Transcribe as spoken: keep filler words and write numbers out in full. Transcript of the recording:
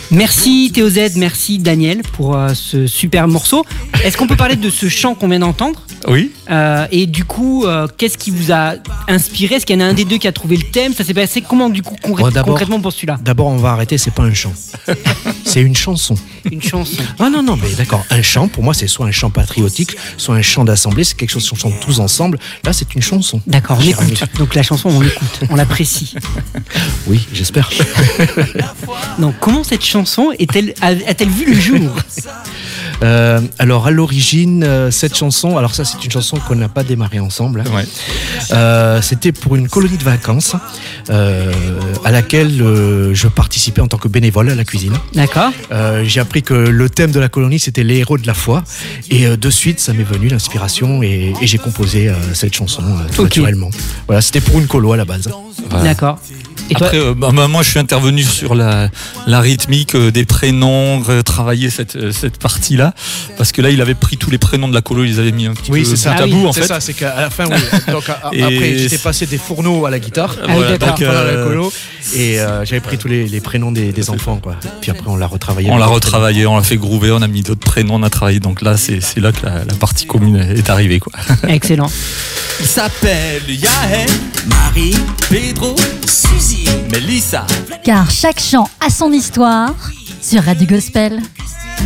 Merci Théo Z, merci Daniel pour euh, ce super morceau. Est-ce qu'on peut parler de ce chant qu'on vient d'entendre ? Oui. Euh, et du coup, euh, qu'est-ce qui vous a inspiré ? Est-ce qu'il y en a un des deux qui a trouvé le thème ? Ça s'est passé comment du coup concré- Bon, d'abord- concrètement pour celui-là ? D'abord, on va arrêter, c'est pas un chant. C'est une chanson. Une chanson. Ah non, non, mais d'accord. Un chant, pour moi, c'est soit un chant patriotique, soit un chant d'assemblée. C'est quelque chose qu'on chante tous ensemble. Là, c'est une chanson. D'accord, on Cher écoute. Donc la chanson, on l'écoute, on l'apprécie. Oui, j'espère. Donc comment cette chanson est-elle, a- a-t-elle vu le jour ? Euh, alors, à l'origine, euh, cette chanson, alors ça, c'est une chanson qu'on n'a pas démarré ensemble. hein. Ouais. Euh, c'était pour une colonie de vacances euh, à laquelle euh, je participais en tant que bénévole à la cuisine. D'accord. Euh, j'ai appris que le thème de la colonie, c'était les héros de la foi. Et euh, de suite, ça m'est venu l'inspiration et, et j'ai composé euh, cette chanson euh, tout Ok. naturellement. Voilà, c'était pour une colo à la base. Voilà. D'accord. Et toi, Après, euh, bah, bah, moi, je suis intervenu sur la, la rythmique euh, des prénoms, euh, travailler cette, euh, cette partie-là, parce que là, il avait pris tous les prénoms de la colo, ils les avaient mis un petit Oui, peu c'est ça. bout à Ah oui. bout, en C'est fait. ça, c'est qu'à la fin, oui. Donc, à- Et après, j'étais passé des fourneaux à la guitare. Ah oui, Voilà, d'accord. donc, pendant euh, la colo et euh, j'avais pris tous les, les prénoms des, des enfants quoi. Puis après on l'a retravaillé. on l'a retravaillé, on l'a fait groover, on a mis d'autres prénoms, on a travaillé. Donc là, c'est, c'est là que la, la partie commune est arrivée, quoi. excellent. Il s'appelle Yael, Marie, Pedro, Suzy, Mélissa. Car chaque chant a son histoire sur Radio Gospel.